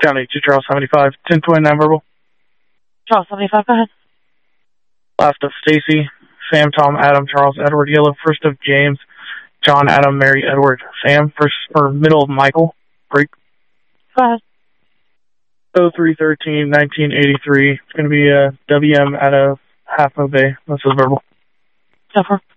County 2 Charles 75, 1029 verbal. Charles 75, go ahead. Last of Stacy, Sam, Tom, Adam, Charles, Edward, Yellow, first of James, John, Adam, Mary, Edward, Sam, first or middle of Michael, break. Go ahead. 0313 1983. It's going to be a WM out of Half Moon Bay. This is verbal. Go for it.